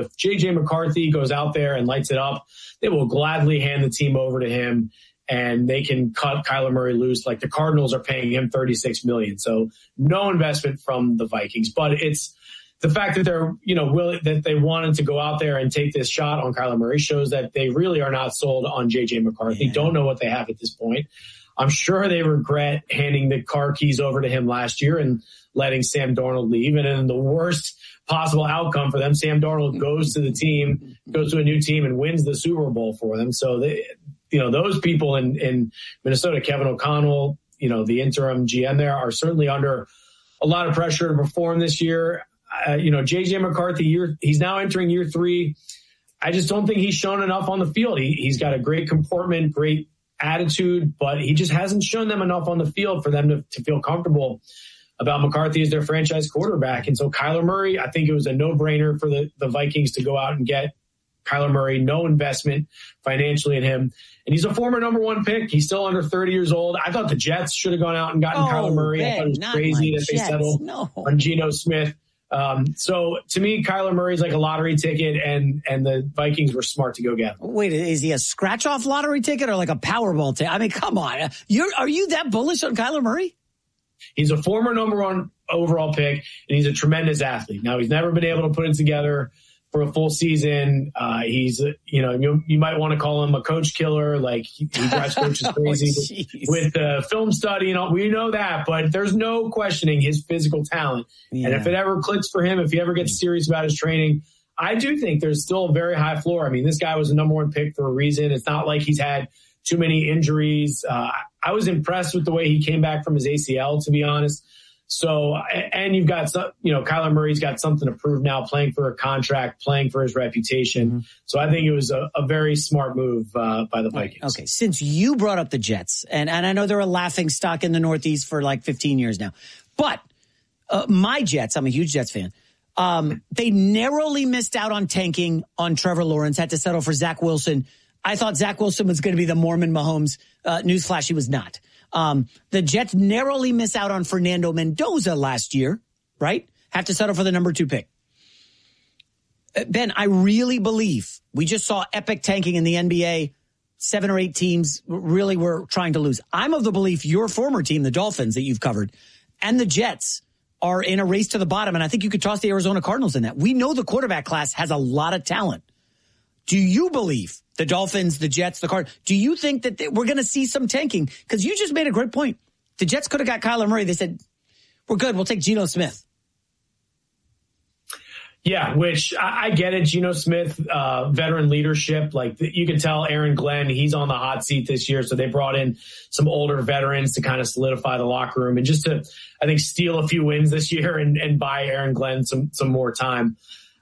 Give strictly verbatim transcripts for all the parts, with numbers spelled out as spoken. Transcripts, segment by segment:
if J J McCarthy goes out there and lights it up, they will gladly hand the team over to him, and they can cut Kyler Murray loose. Like the Cardinals are paying him thirty-six million dollars. So no investment from the Vikings, but it's the fact that they're, you know, willing, that they wanted to go out there and take this shot on Kyler Murray shows that they really are not sold on J J McCarthy. Yeah. Don't know what they have at this point. I'm sure they regret handing the car keys over to him last year and letting Sam Darnold leave. And in the worst possible outcome for them, Sam Darnold goes to the team, goes to a new team and wins the Super Bowl for them. So they, you know, those people in, in Minnesota, Kevin O'Connell, you know, the interim G M there, are certainly under a lot of pressure to perform this year. Uh, you know, J J McCarthy, year, he's now entering year three. I just don't think he's shown enough on the field. He, he's got a great comportment, great attitude, but he just hasn't shown them enough on the field for them to, to feel comfortable about McCarthy as their franchise quarterback. And so Kyler Murray, I think it was a no-brainer for the, the Vikings to go out and get Kyler Murray, no investment financially in him. And he's a former number one pick. He's still under thirty years old. I thought the Jets should have gone out and gotten oh, Kyler Murray. Ben, I thought it was crazy that they Jets. settled no. on Geno Smith. Um, so to me, Kyler Murray's like a lottery ticket, and and the Vikings were smart to go get him. Wait, is he a scratch-off lottery ticket or like a Powerball ticket? I mean, come on. You're, are you that bullish on Kyler Murray? He's a former number one overall pick, and he's a tremendous athlete. Now, he's never been able to put it together for a full season. Uh, he's, you know, you, you might want to call him a coach killer. Like he, he drives coaches crazy oh, with uh, film study and all. We know that, but there's no questioning his physical talent. Yeah. And if it ever clicks for him, if he ever gets serious about his training, I do think there's still a very high floor. I mean, this guy was a number one pick for a reason. It's not like he's had too many injuries. Uh, I was impressed with the way he came back from his A C L, to be honest. So, and you've got, some, you know, Kyler Murray's got something to prove now, playing for a contract, playing for his reputation. Mm-hmm. So I think it was a, a very smart move uh, by the Vikings. Okay, since you brought up the Jets, and, and I know they're a laughing stock in the Northeast for like fifteen years now, but uh, my Jets, I'm a huge Jets fan, um, they narrowly missed out on tanking on Trevor Lawrence, had to settle for Zach Wilson. I thought Zach Wilson was going to be the Mormon Mahomes. Uh, newsflash, he was not. Um, the Jets narrowly miss out on Fernando Mendoza last year, right? Have to settle for the number two pick. Uh, Ben, I really believe we just saw epic tanking in the N B A. Seven or eight teams really were trying to lose. I'm of the belief your former team, the Dolphins that you've covered, and the Jets are in a race to the bottom. And I think you could toss the Arizona Cardinals in that. We know the quarterback class has a lot of talent. Do you believe the Dolphins, the Jets, the Cardinals, do you think that they, we're going to see some tanking? Because you just made a great point. The Jets could have got Kyler Murray. They said, we're good. We'll take Geno Smith. Yeah, which I, I get it. Geno Smith, uh, veteran leadership. Like you can tell Aaron Glenn, he's on the hot seat this year. So they brought in some older veterans to kind of solidify the locker room and just to, I think, steal a few wins this year and, and buy Aaron Glenn some, some more time.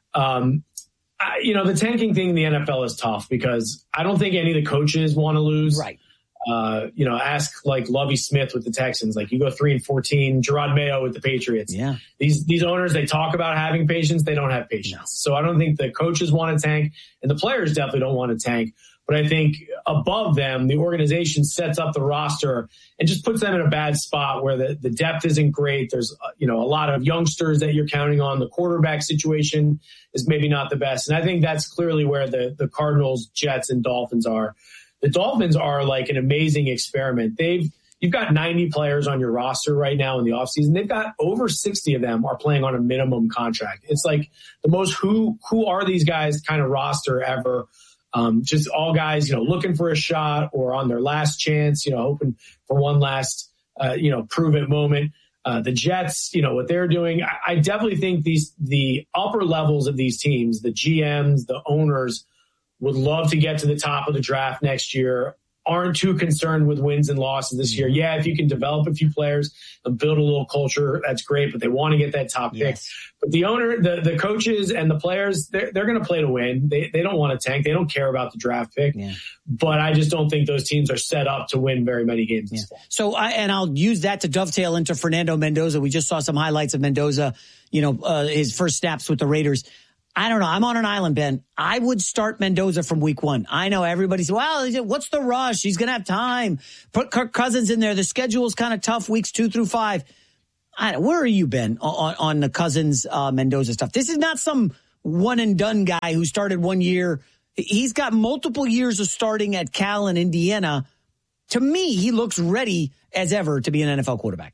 Um, I, you know, the tanking thing in the N F L is tough because I don't think any of the coaches want to lose. Right. Uh, you know, ask like Lovie Smith with the Texans. Like you go three and fourteen, Gerard Mayo with the Patriots. Yeah. These these owners, they talk about having patience. They don't have patience. No. So I don't think the coaches want to tank, and the players definitely don't want to tank. But I think above them, the organization sets up the roster and just puts them in a bad spot where the, the depth isn't great. There's, you know, a lot of youngsters that you're counting on. The quarterback situation is maybe not the best. And I think that's clearly where the, the Cardinals, Jets, and Dolphins are. The Dolphins are like an amazing experiment. They've, you've got ninety players on your roster right now in the offseason. They've got over sixty of them are playing on a minimum contract. It's like the most who, who are these guys kind of roster ever. Um, just all guys, you know, looking for a shot or on their last chance, you know, hoping for one last, uh, you know, prove it moment. Uh, the Jets, you know, what they're doing. I, I definitely think these, the upper levels of these teams, the G Ms, the owners would love to get to the top of the draft next year, aren't too concerned with wins and losses this year. Yeah, if you can develop a few players and build a little culture, that's great, but they want to get that top pick. Yes. But the owner, the, the coaches and the players, they're, they're going to play to win. They they don't want to tank. They don't care about the draft pick. Yeah. But I just don't think those teams are set up to win very many games this yeah. fall. So, I, and I'll use that to dovetail into Fernando Mendoza. We just saw some highlights of Mendoza, you know, uh, his first snaps with the Raiders. I don't know. I'm on an island, Ben. I would start Mendoza from week one. I know everybody's, well, what's the rush? He's going to have time. Put Kirk Cousins in there. The schedule's kind of tough, weeks two through five. I don't, where are you, Ben, on, on the Cousins uh, Mendoza stuff? This is not some one and done guy who started one year. He's got multiple years of starting at Cal and Indiana. To me, he looks ready as ever to be an N F L quarterback.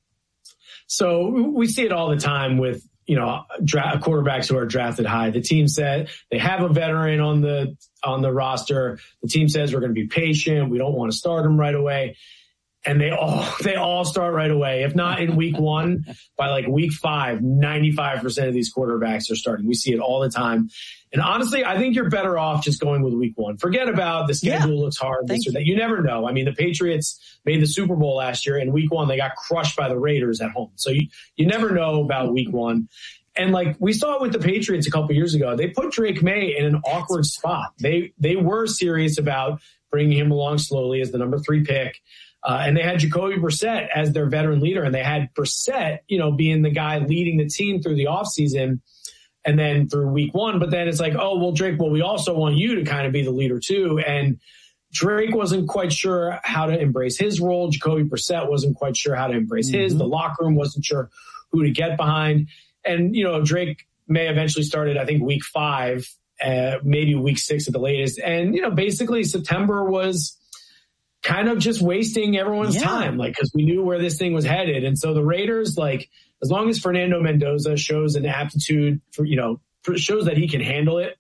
So we see it all the time with, you know, dra- quarterbacks who are drafted high. The team said they have a veteran on the on the roster. The team says we're going to be patient. We don't want to start him right away. And they all they all start right away. If not in week one, by like week five, ninety-five percent of these quarterbacks are starting. We see it all the time. And honestly, I think you're better off just going with week one. Forget about the schedule yeah. looks hard, this or that. You never know. I mean, the Patriots made the Super Bowl last year, and week one, they got crushed by the Raiders at home. So you, you never know about week one. And like we saw it with the Patriots a couple years ago, they put Drake May in an awkward spot. They they were serious about bringing him along slowly as the number three pick. Uh, and they had Jacoby Brissett as their veteran leader, and they had Brissett, you know, being the guy leading the team through the offseason and then through week one. But then it's like, oh, well, Drake, well, we also want you to kind of be the leader too. And Drake wasn't quite sure how to embrace his role. Jacoby Brissett wasn't quite sure how to embrace mm-hmm. his. The locker room wasn't sure who to get behind. And, you know, Drake May eventually started, I think, week five, uh, maybe week six at the latest. And, you know, basically September was kind of just wasting everyone's yeah. time, like, because we knew where this thing was headed. And so the Raiders, like, as long as Fernando Mendoza shows an aptitude for, you know, shows that he can handle it,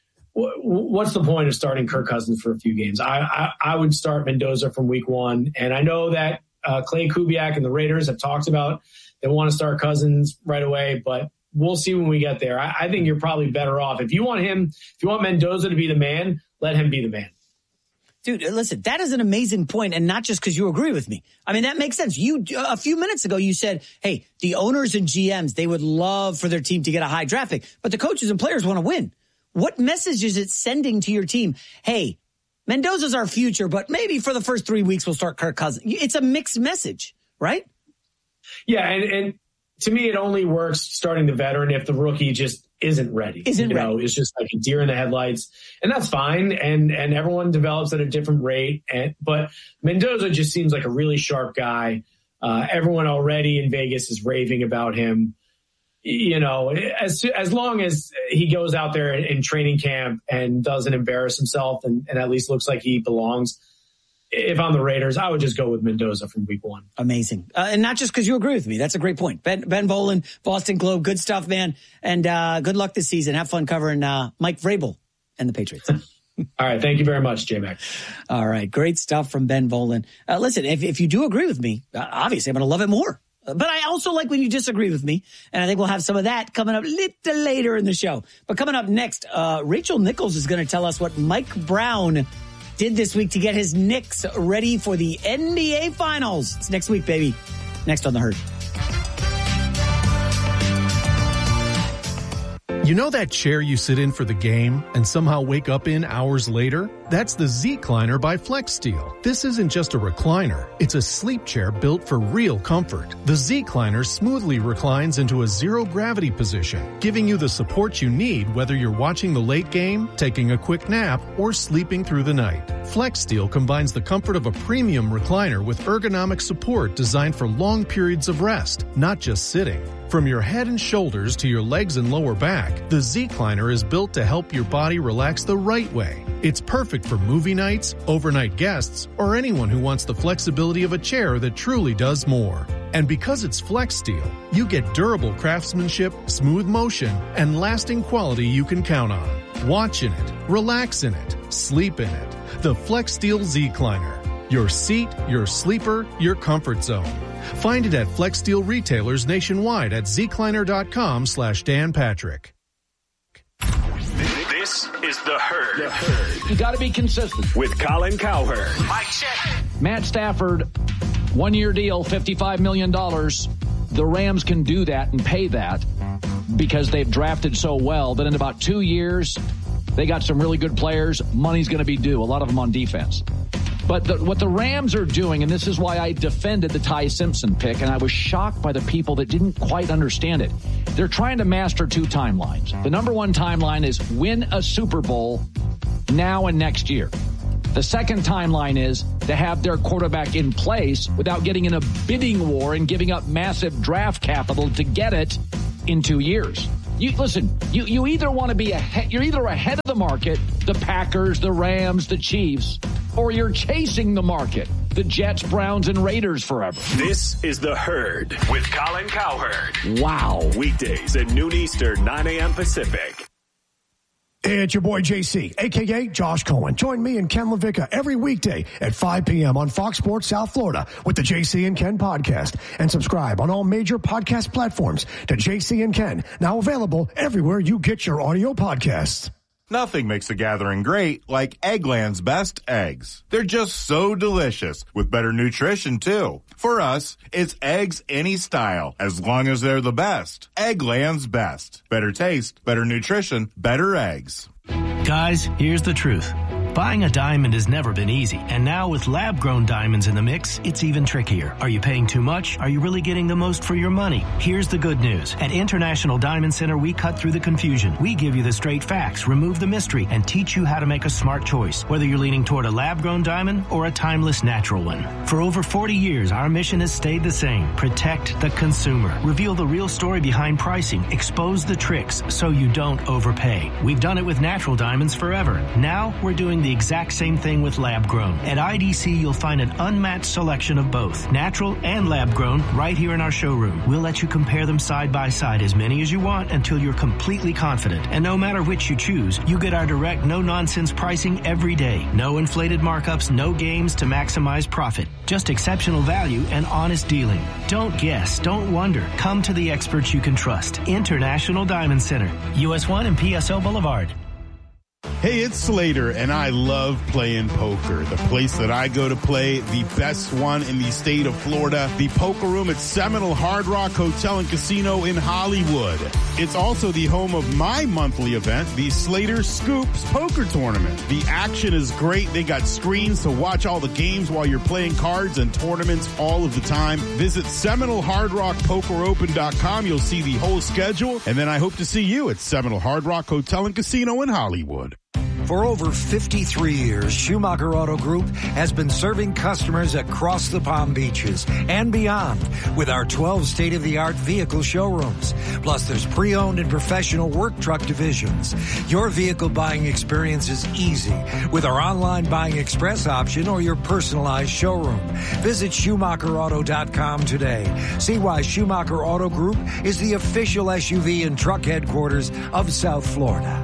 w- what's the point of starting Kirk Cousins for a few games? I, I, I would start Mendoza from week one. And I know that uh, Clay Kubiak and the Raiders have talked about they want to start Cousins right away, but we'll see when we get there. I, I think you're probably better off. If you want him, if you want Mendoza to be the man, let him be the man. Dude, listen, that is an amazing point, and not just because you agree with me. I mean, that makes sense. You a few minutes ago, you said, hey, the owners and G Ms, they would love for their team to get a high draft pick, but the coaches and players want to win. What message is it sending to your team? Hey, Mendoza's our future, but maybe for the first three weeks we'll start Kirk Cousins. It's a mixed message, right? Yeah, and, and to me, it only works starting the veteran if the rookie just isn't ready. Isn't you know, ready. It's just like a deer in the headlights, and that's fine. And and everyone develops at a different rate. And but Mendoza just seems like a really sharp guy. Uh, everyone already in Vegas is raving about him. You know, as as long as he goes out there in, in training camp and doesn't embarrass himself, and, and at least looks like he belongs. If I'm the Raiders, I would just go with Mendoza from week one. Amazing. Uh, and not just because you agree with me. That's a great point. Ben, Ben Volin, Boston Globe. Good stuff, man. And uh, good luck this season. Have fun covering uh, Mike Vrabel and the Patriots. All right. Thank you very much, J-Mac. All right. Great stuff from Ben Volin. Uh, listen, if, if you do agree with me, uh, obviously I'm going to love it more. But I also like when you disagree with me. And I think we'll have some of that coming up a little later in the show. But coming up next, uh, Rachel Nichols is going to tell us what Mike Brown did this week to get his Knicks ready for the N B A Finals. It's next week, baby. Next on The Herd. You know that chair you sit in for the game and somehow wake up in hours later? That's the Z-Cliner by FlexSteel. This isn't just a recliner. It's a sleep chair built for real comfort. The Z-Cliner smoothly reclines into a zero-gravity position, giving you the support you need whether you're watching the late game, taking a quick nap, or sleeping through the night. FlexSteel combines the comfort of a premium recliner with ergonomic support designed for long periods of rest, not just sitting. From your head and shoulders to your legs and lower back, the Z-Cliner is built to help your body relax the right way. It's perfect for movie nights, overnight guests, or anyone who wants the flexibility of a chair that truly does more. And because it's FlexSteel, you get durable craftsmanship, smooth motion, and lasting quality you can count on. Watch in it, relax in it, sleep in it. The FlexSteel Z-Cliner. Your seat, your sleeper, your comfort zone. Find it at FlexSteel retailers nationwide at zcliner.com slash Dan Patrick. This is The Herd. The Herd. You got to be consistent. With Colin Cowherd. Mike check. Matt Stafford, one-year deal, fifty-five million dollars. The Rams can do that and pay that because they've drafted so well that in about two years, they got some really good players. Money's going to be due, a lot of them on defense. But the, what the Rams are doing, and this is why I defended the Ty Simpson pick, and I was shocked by the people that didn't quite understand it. They're trying to master two timelines. The number one timeline is win a Super Bowl now and next year. The second timeline is to have their quarterback in place without getting in a bidding war and giving up massive draft capital to get it in two years. You listen, you, you either want to be ahead, you're either ahead of the market, the Packers, the Rams, the Chiefs, or you're chasing the market, the Jets, Browns, and Raiders forever. This is The Herd with Colin Cowherd. Wow. Weekdays at noon Eastern, nine a.m. Pacific. Hey, it's your boy J C, a k a. Josh Cohen. Join me and Ken LaVicka every weekday at five p.m. on Fox Sports South Florida with the J C and Ken podcast. And subscribe on all major podcast platforms to J C and Ken, now available everywhere you get your audio podcasts. Nothing makes a gathering great like Eggland's best eggs. They're just so delicious, with better nutrition, too. For us, it's eggs any style, as long as they're the best. Eggland's best. Better taste, better nutrition, better eggs. Guys, here's the truth. Buying a diamond has never been easy, and now with lab-grown diamonds in the mix, it's even trickier. Are you paying too much? Are you really getting the most for your money? Here's the good news. At International Diamond Center, we cut through the confusion. We give you the straight facts, remove the mystery, and teach you how to make a smart choice, whether you're leaning toward a lab-grown diamond or a timeless natural one. For over forty years, our mission has stayed the same. Protect the consumer. Reveal the real story behind pricing. Expose the tricks so you don't overpay. We've done it with natural diamonds forever. Now, we're doing the exact same thing with lab-grown. At I D C, you'll find an unmatched selection of both, natural and lab-grown, right here in our showroom. We'll let you compare them side by side, as many as you want, until you're completely confident. And no matter which you choose, you get our direct, no-nonsense pricing every day. No inflated markups, no games to maximize profit. Just exceptional value and honest dealing. Don't guess, don't wonder. Come to the experts you can trust. International Diamond Center, U S one and P S O Boulevard. Hey, it's Slater, and I love playing poker. The place that I go to play, the best one in the state of Florida, the Poker Room at Seminole Hard Rock Hotel and Casino in Hollywood. It's also the home of my monthly event, the Slater Scoops Poker Tournament. The action is great. They got screens to watch all the games while you're playing cards and tournaments all of the time. Visit Seminole Hard Rock Poker Open dot com. You'll see the whole schedule, and then I hope to see you at Seminole Hard Rock Hotel and Casino in Hollywood. For over fifty-three years, Schumacher Auto Group has been serving customers across the Palm Beaches and beyond with our twelve state-of-the-art vehicle showrooms. Plus, there's pre-owned and professional work truck divisions. Your vehicle buying experience is easy with our online buying express option or your personalized showroom. Visit Schumacher Auto dot com today. See why Schumacher Auto Group is the official S U V and truck headquarters of South Florida.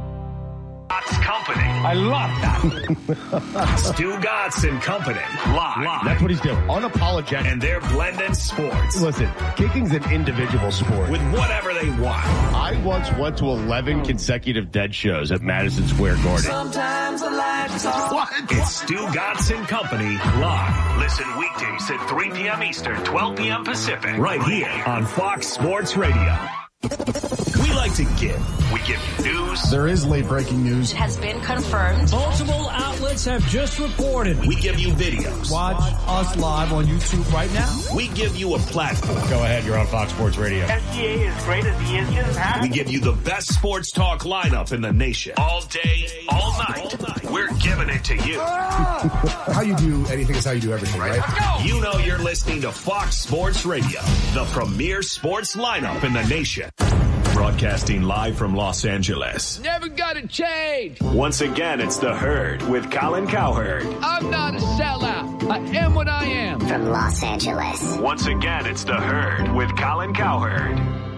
Company. I love that. Stu Gatz and Company. Live. Live. That's what he's doing. Unapologetic. And they're blending sports. Listen, kicking's an individual sport. With whatever they want. I once went to eleven consecutive dead shows at Madison Square Garden. Sometimes I like to talk. What? It's Stu Gatz and Company. Live. Listen weekdays at three p.m. Eastern, twelve p.m. Pacific. Right here on Fox Sports Radio. We like to give. We give you news. There is late breaking news. It has been confirmed. Multiple outlets have just reported. We give you videos. Watch us live on YouTube right now. We give you a platform. Go ahead, you're on Fox Sports Radio. S G A is great as he is just huh? We give you the best sports talk lineup in the nation. All day, all night. All night. We're giving it to you. How you do anything is how you do everything, right? You know you're listening to Fox Sports Radio, the premier sports lineup in the nation. Broadcasting live from Los Angeles. Never gonna change. Once again, it's The Herd with Colin Cowherd. I'm not a sellout. I am what I am. From Los Angeles. Once again, it's The Herd with Colin Cowherd.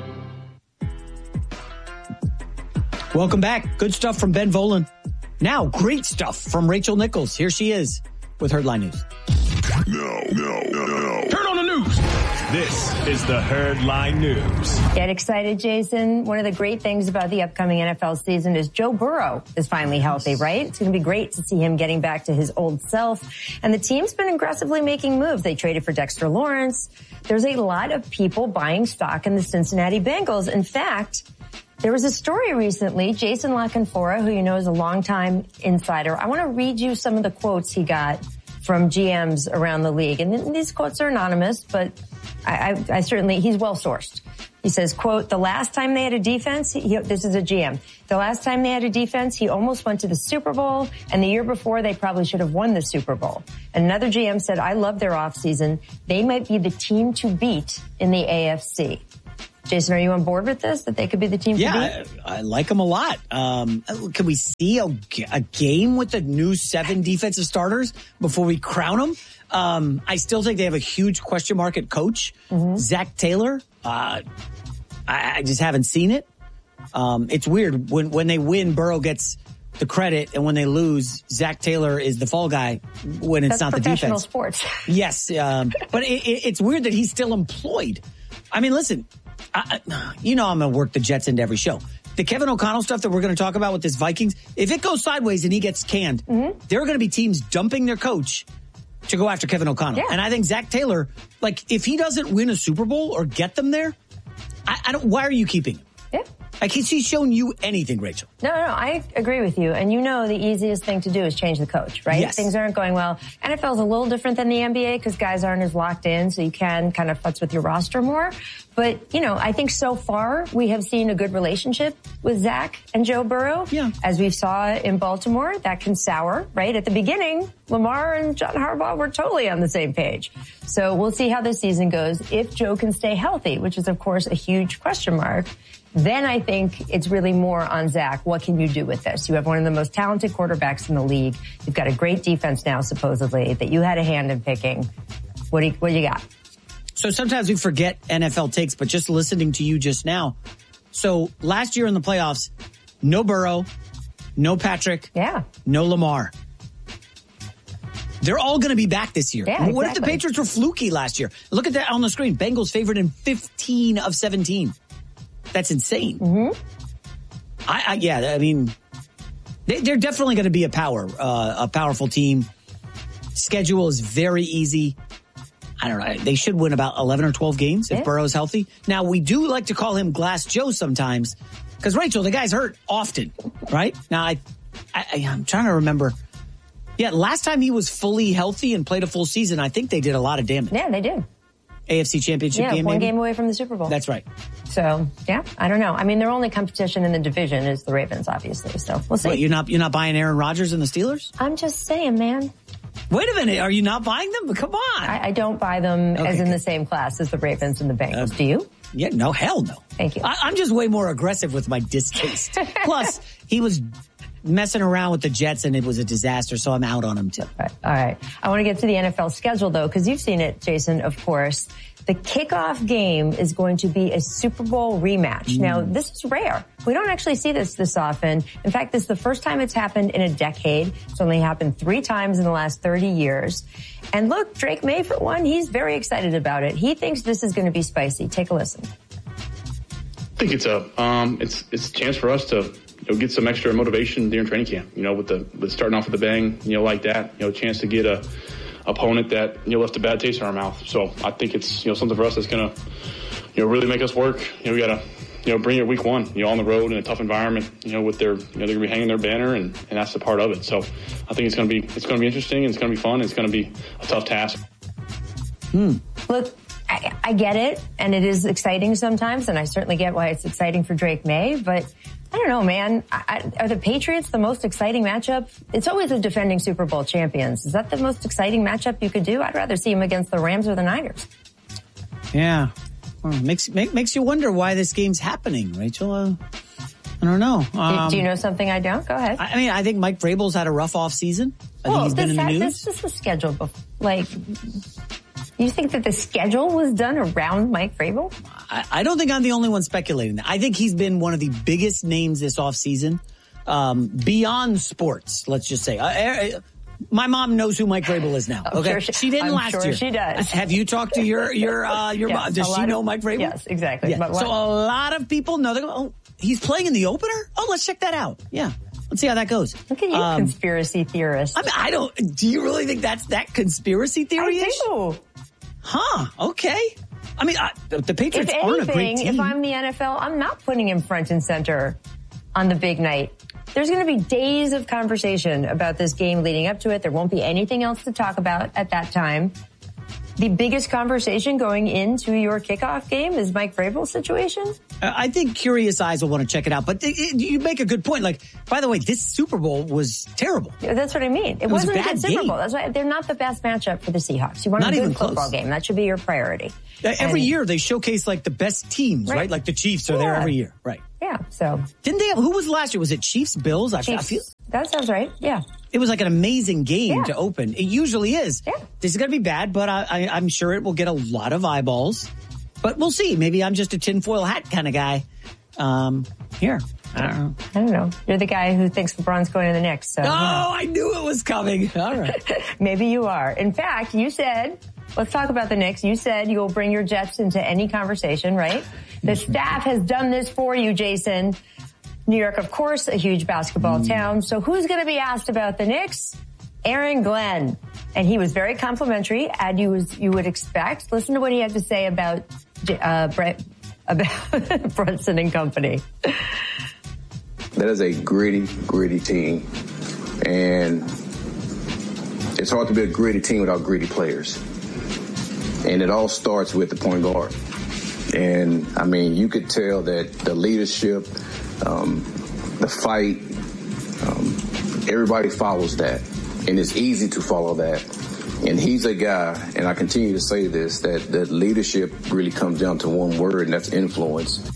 Welcome back. Good stuff from Ben Volen. Now, great stuff from Rachel Nichols. Here she is with Herdline News. No, no, no, no. Turn on the news. This is the Herdline News. Get excited, Jason. One of the great things about the upcoming N F L season is Joe Burrow is finally healthy, right? It's going to be great to see him getting back to his old self. And the team's been aggressively making moves. They traded for Dexter Lawrence. There's a lot of people buying stock in the Cincinnati Bengals. In fact, there was a story recently, Jason La Canfora, who you know is a longtime insider. I want to read you some of the quotes he got from G Ms around the league. And these quotes are anonymous, but I, I, I certainly, he's well sourced. He says, quote, the last time they had a defense, he, this is a G M, the last time they had a defense, he almost went to the Super Bowl, and the year before, they probably should have won the Super Bowl. And another G M said, I love their offseason. They might be the team to beat in the A F C. Jason, are you on board with this, that they could be the team yeah, to beat? I, I like them a lot. Um, can we see a, a game with the new seven defensive starters before we crown them? Um, I still think they have a huge question mark at coach. Mm-hmm. Zach Taylor, uh, I, I just haven't seen it. Um, it's weird. When, when they win, Burrow gets the credit, and when they lose, Zach Taylor is the fall guy when it's That's not the defense. Professional sports. Yes, um, but it, it, it's weird that he's still employed. I mean, listen, I, you know I'm going to work the Jets into every show. The Kevin O'Connell stuff that we're going to talk about with this Vikings, if it goes sideways and he gets canned, mm-hmm. there are going to be teams dumping their coach to go after Kevin O'Connell. Yeah. And I think Zach Taylor, like, if he doesn't win a Super Bowl or get them there, I, I don't. Why are you keeping him? Yeah. Like, has he shown you anything, Rachel? No, no, no, I agree with you. And you know the easiest thing to do is change the coach, right? Yes. Things aren't going well. N F L is a little different than the N B A because guys aren't as locked in, so you can kind of futz with your roster more. But, you know, I think so far we have seen a good relationship with Zach and Joe Burrow. Yeah. As we saw in Baltimore, that can sour, right? At the beginning, Lamar and John Harbaugh were totally on the same page. So we'll see how this season goes. If Joe can stay healthy, which is, of course, a huge question mark, then I think it's really more on Zach. What can you do with this? You have one of the most talented quarterbacks in the league. You've got a great defense now, supposedly, that you had a hand in picking. What do you, what do you got? So sometimes we forget N F L takes, but just listening to you just now. So last year in the playoffs, no Burrow, no Patrick, yeah, no Lamar. They're all going to be back this year. Yeah, what exactly. if the Patriots were fluky last year? Look at that on the screen. Bengals favored in fifteen of seventeen. That's insane. Mm-hmm. I, I yeah, I mean, they, they're definitely going to be a power, uh, a powerful team. Schedule is very easy. I don't know. They should win about eleven or twelve games if yeah. Burrow's healthy. Now, we do like to call him Glass Joe sometimes because, Rachel, the guy's hurt often, right? Now, I, I, I'm trying to remember. Yeah, last time he was fully healthy and played a full season, I think they did a lot of damage. Yeah, they did. A F C Championship yeah, game, one maybe? game away from the Super Bowl. That's right. So, yeah, I don't know. I mean, their only competition in the division is the Ravens, obviously. So, we'll see. Wait, you're not, you're not buying Aaron Rodgers and the Steelers? I'm just saying, man. Wait a minute. Are you not buying them? Come on. I, I don't buy them okay, as in good. the same class as the Ravens and the Bengals. Uh, Do you? Yeah, no, hell no. Thank you. I, I'm just way more aggressive with my distaste. Plus, he was messing around with the Jets and it was a disaster, so I'm out on him too. All right. All right. I want to get to the N F L schedule, though, because you've seen it, Jason, of course. The kickoff game is going to be a Super Bowl rematch. Mm. Now, this is rare. We don't actually see this this often. In fact, this is the first time it's happened in a decade. It's only happened three times in the last thirty years. And look, Drake May, for one, he's very excited about it. He thinks this is going to be spicy. Take a listen. I think it's a um, it's it's a chance for us to you know, get some extra motivation during training camp. You know, with the with starting off with a bang, you know, like that. You know, a chance to get a opponent that you know left a bad taste in our mouth. So I think it's you know something for us that's gonna you know really make us work. You know, we gotta you know bring it week one. You know, on the road in a tough environment. You know, with their you know they're gonna be hanging their banner and, and that's the part of it. So I think it's gonna be it's gonna be interesting and it's gonna be fun. And it's gonna be a tough task. Hmm. Look, I, I get it, and it is exciting sometimes, and I certainly get why it's exciting for Drake May, but I don't know, man. I, are the Patriots the most exciting matchup? It's always the defending Super Bowl champions. Is that the most exciting matchup you could do? I'd rather see them against the Rams or the Niners. Yeah. Well, makes make, makes you wonder why this game's happening, Rachel. Uh, I don't know. Um, do, do you know something I don't? Go ahead. I mean, I think Mike Vrabel's had a rough off season. I well, think he's been in the had, news. This, this was scheduled before. Like, you think that the schedule was done around Mike Vrabel? I, I don't think I'm the only one speculating that. I think he's been one of the biggest names this offseason, um, beyond sports, let's just say. Uh, my mom knows who Mike Vrabel is now. I'm Okay, sure she, she didn't I'm last sure year. She does. Have you talked to your your uh, your yes, mom? Does she know of, Mike Vrabel? Yes, exactly. Yeah. So a lot of people know. They go, "Oh, he's playing in the opener. Oh, let's check that out." Yeah. Let's see how that goes. Look at you, um, conspiracy theorist. I mean, I don't. Do you really think that's that conspiracy theory? I do. Huh? Okay. I mean, I, the, the Patriots if aren't anything, a great team. If I'm the N F L, I'm not putting him front and center on the big night. There's going to be days of conversation about this game leading up to it. There won't be anything else to talk about at that time. the biggest conversation going into your kickoff game is Mike Vrabel's situation? Uh, I think curious eyes will want to check it out. But it, it, you make a good point. Like, by the way, this Super Bowl was terrible. Yeah, that's what I mean. It, it was wasn't a, a bad good Super game. Bowl. That's why they're not the best matchup for the Seahawks. You want not a good even football close. game. That should be your priority. Uh, every and, year they showcase like the best teams, right? Right. Like the Chiefs are yeah. there every year, right? Yeah. So didn't they? Have, who was last year? Was it Chiefs Bills? I, Chiefs. I feel that sounds right. Yeah. It was like an amazing game yeah. to open. It usually is. Yeah. This is going to be bad, but I, I, I'm sure it will get a lot of eyeballs. But we'll see. Maybe I'm just a tinfoil hat kind of guy. Um, here. I don't know. I don't know. You're the guy who thinks LeBron's going to the Knicks. So, oh, you know. I knew it was coming. All right. Maybe you are. In fact, you said, let's talk about the Knicks. You said you'll bring your Jets into any conversation, right? The staff has done this for you, Jason. New York, of course, a huge basketball mm. town. So who's going to be asked about the Knicks? Aaron Glenn. And he was very complimentary, as you, was, you would expect. Listen to what he had to say about, uh, Brett, about Brunson and company. That is a gritty, gritty team. And it's hard to be a gritty team without gritty players. And it all starts with the point guard. And, I mean, you could tell that the leadership, um, the fight, um, everybody follows that. And it's easy to follow that. And he's a guy, and I continue to say this, that, that leadership really comes down to one word, and that's influence.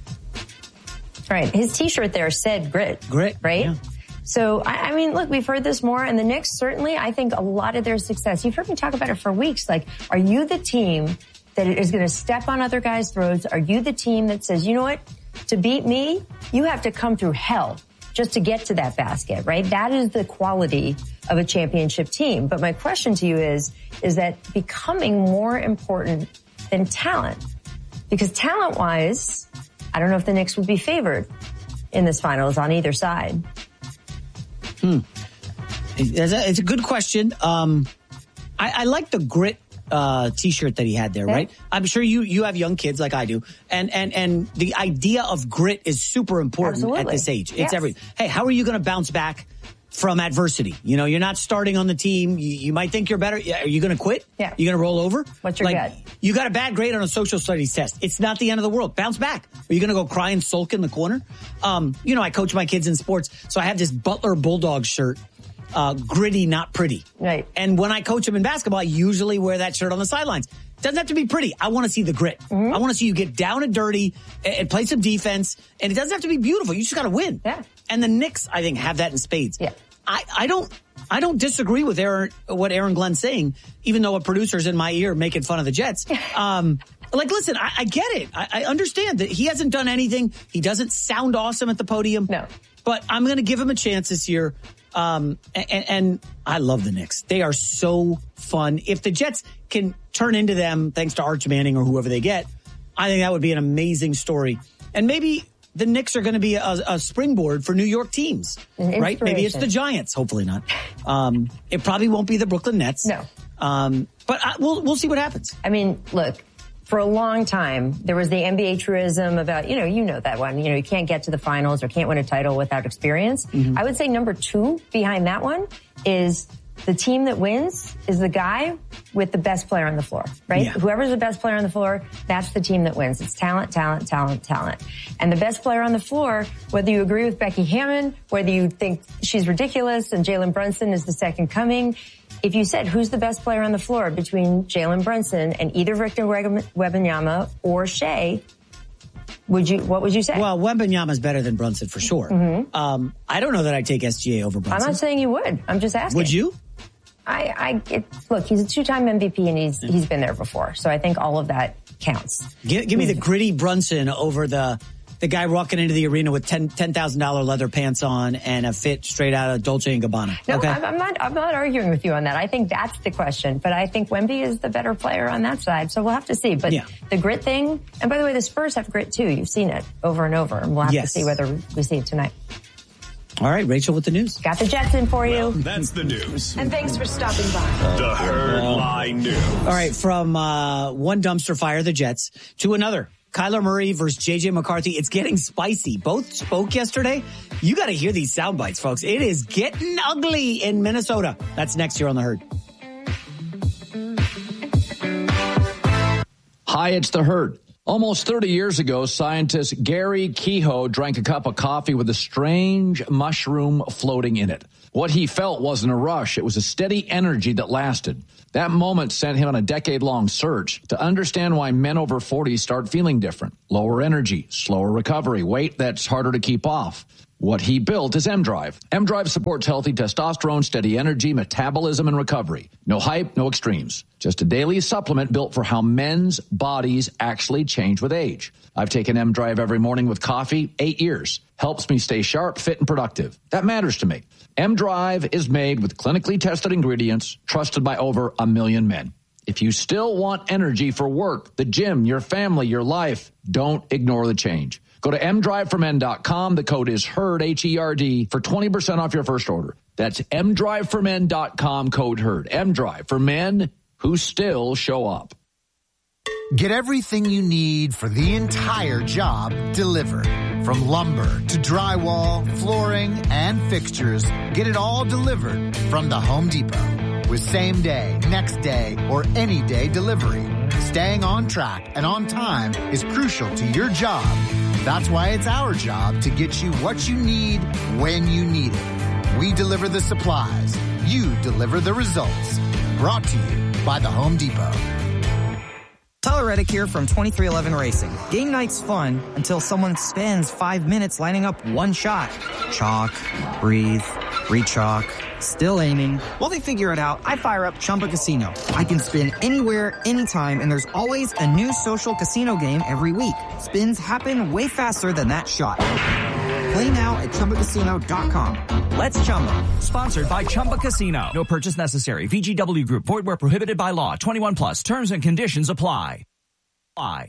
Right. His T-shirt there said grit. Grit. Right? Yeah. So, I, I mean, look, we've heard this more, and the Knicks, certainly, I think a lot of their success, you've heard me talk about it for weeks, like, are you the team that is going to step on other guys' throats? Are you the team that says, you know what, to beat me, you have to come through hell just to get to that basket, right? That is the quality of a championship team. But my question to you is, is that becoming more important than talent? Because talent-wise, I don't know if the Knicks would be favored in this finals on either side. Hmm. It's a, it's a good question. Um, I, I like the grit uh, T-shirt that he had there, yeah. right? I'm sure you you have young kids like I do, and and and the idea of grit is super important Absolutely. At this age. It's yes. everything. Hey, how are you going to bounce back from adversity? You know, you're not starting on the team. You, you might think you're better. Are you going to quit? Yeah. You going to roll over? What's your like, gut? You got a bad grade on a social studies test. It's not the end of the world. Bounce back. Are you going to go cry and sulk in the corner? Um, you know, I coach my kids in sports, so I have this Butler Bulldog shirt. Uh, gritty, not pretty. Right. And when I coach them in basketball, I usually wear that shirt on the sidelines. Doesn't have to be pretty. I want to see the grit. Mm-hmm. I want to see you get down and dirty and, and play some defense. And it doesn't have to be beautiful. You just got to win. Yeah. And the Knicks, I think, have that in spades. Yeah. I, I don't, I don't disagree with Aaron, what Aaron Glenn's saying, even though a producer's in my ear making fun of the Jets. Um, like, listen, I, I get it. I, I understand that he hasn't done anything. He doesn't sound awesome at the podium. No. But I'm going to give him a chance this year. Um, and, and I love the Knicks. They are so fun. If the Jets can turn into them, thanks to Arch Manning or whoever they get, I think that would be an amazing story. And maybe the Knicks are going to be a, a springboard for New York teams, right? Maybe it's the Giants. Hopefully not. Um, it probably won't be the Brooklyn Nets. No. Um, but I, we'll we'll see what happens. I mean, look. For a long time, there was the N B A truism about, you know, you know that one. You know, you can't get to the finals or can't win a title without experience. Mm-hmm. I would say number two behind that one is the team that wins is the guy with the best player on the floor, right? Yeah. Whoever's the best player on the floor, that's the team that wins. It's talent, talent, talent, talent. And the best player on the floor, whether you agree with Becky Hammon, whether you think she's ridiculous and Jalen Brunson is the second coming, if you said who's the best player on the floor between Jalen Brunson and either Victor Wembanyama or Shea, would you? What would you say? Well, Wembanyama is better than Brunson for sure. Mm-hmm. Um, I don't know that I'd take S G A over Brunson. I'm not saying you would. I'm just asking. Would you? I, I it, look. He's a two-time M V P and he's he's been there before, so I think all of that counts. Give, give me the gritty Brunson over the. The guy walking into the arena with ten ten thousand dollar leather pants on and a fit straight out of Dolce and Gabbana. No, okay? I'm, I'm not. I'm not arguing with you on that. I think that's the question. But I think Wemby is the better player on that side. So we'll have to see. But yeah. the grit thing. And by the way, the Spurs have grit too. You've seen it over and over. And we'll have yes. to see whether we see it tonight. All right, Rachel, with the news. Got the Jets in for you. Well, that's the news. And thanks for stopping by. The Herd Line News. All right, from uh, one dumpster fire, the Jets, to another. Kyler Murray versus J J McCarthy. It's getting spicy. Both spoke yesterday. You got to hear these sound bites, folks. It is getting ugly in Minnesota. That's next year on The Herd. Hi, it's the Herd. Almost thirty years ago, scientist Gary Kehoe drank a cup of coffee with a strange mushroom floating in it. What he felt wasn't a rush. It was a steady energy that lasted. That moment sent him on a decade-long search to understand why men over forty start feeling different. Lower energy, slower recovery, weight that's harder to keep off. What he built is M-Drive. M-Drive supports healthy testosterone, steady energy, metabolism, and recovery. No hype, no extremes. Just a daily supplement built for how men's bodies actually change with age. I've taken M-Drive every morning with coffee, eight years. Helps me stay sharp, fit, and productive. That matters to me. M-Drive is made with clinically tested ingredients, trusted by over a million men. If you still want energy for work, the gym, your family, your life, don't ignore the change. Go to m drive for men dot com. The code is HERD, H E R D, for twenty percent off your first order. That's m drive for men dot com, code HERD. M-Drive for men who still show up. Get everything you need for the entire job delivered. From lumber to drywall, flooring, and fixtures, get it all delivered from the Home Depot. With same day, next day, or any day delivery. Staying on track and on time is crucial to your job. That's why it's our job to get you what you need when you need it. We deliver the supplies. You deliver the results. Brought to you by the Home Depot. Tyler Reddick here from twenty-three eleven Racing. Game night's fun until someone spends five minutes lining up one shot. Chalk, breathe, re-chalk, still aiming. While they figure it out, I fire up Chumba Casino. I can spin anywhere, anytime, and there's always a new social casino game every week. Spins happen way faster than that shot. Play now at Chumba Casino dot com. Let's Chumba. Sponsored by Chumba Casino. No purchase necessary. V G W Group. Void where prohibited by law. twenty-one plus. Terms and conditions apply. Apply.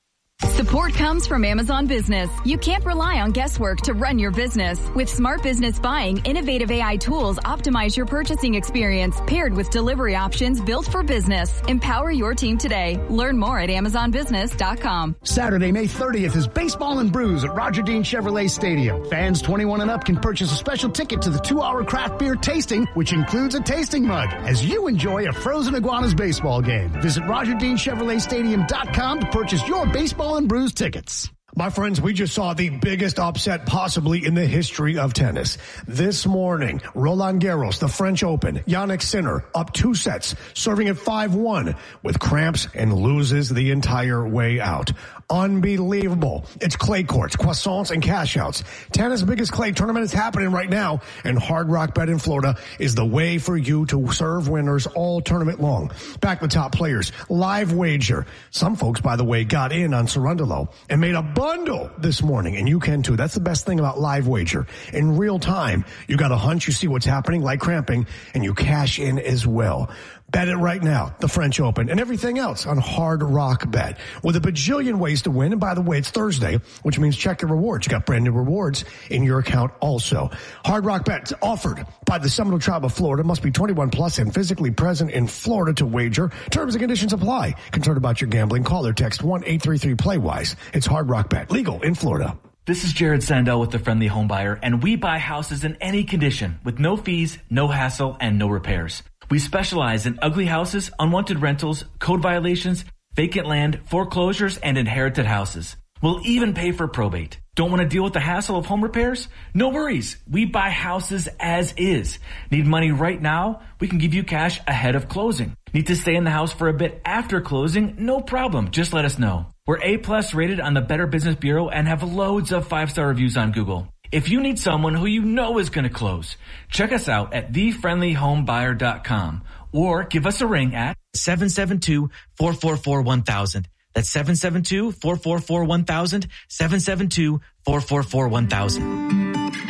Support comes from Amazon Business. You can't rely on guesswork to run your business. With Smart Business Buying, innovative A I tools optimize your purchasing experience, paired with delivery options built for business. Empower your team today. Learn more at amazon business dot com. Saturday, May thirtieth is Baseball and Brews at Roger Dean Chevrolet Stadium. Fans twenty-one and up can purchase a special ticket to the two-hour craft beer tasting, which includes a tasting mug, as you enjoy a Frozen Iguanas baseball game. Visit roger dean chevrolet stadium dot com to purchase your Baseball and Brews tickets. My friends, we just saw the biggest upset possibly in the history of tennis. This morning, Roland Garros, the French Open, Jannik Sinner up two sets, serving at five one with cramps and loses the entire way out. Unbelievable. It's clay courts, croissants, and cash outs. Tennis' biggest clay tournament is happening right now, and Hard Rock Bet in Florida is the way for you to serve winners all tournament long. Back the top players, live wager. Some folks, by the way, got in on Cerundolo and made a bundle this morning, and you can too. That's the best thing about live wager. In real time, you got a hunch, you see what's happening, like cramping, and you cash in as well. Bet it right now, the French Open, and everything else on Hard Rock Bet. With a bajillion ways to win, and by the way, it's Thursday, which means check your rewards. You got brand new rewards in your account also. Hard Rock Bet offered by the Seminole Tribe of Florida. Must be twenty-one plus and physically present in Florida to wager. Terms and conditions apply. Concerned about your gambling? Call or text one eight three three play wise. It's Hard Rock Bet. Legal in Florida. This is Jared Sandell with The Friendly Home Buyer, and we buy houses in any condition with no fees, no hassle, and no repairs. We specialize in ugly houses, unwanted rentals, code violations, vacant land, foreclosures, and inherited houses. We'll even pay for probate. Don't want to deal with the hassle of home repairs? No worries. We buy houses as is. Need money right now? We can give you cash ahead of closing. Need to stay in the house for a bit after closing? No problem. Just let us know. We're A-plus rated on the Better Business Bureau and have loads of five-star reviews on Google. If you need someone who you know is going to close, check us out at the friendly home buyer dot com or give us a ring at seven seven two, four four four, one thousand. That's seven seven two, four four four, one thousand, seven seven two, four four four, one thousand.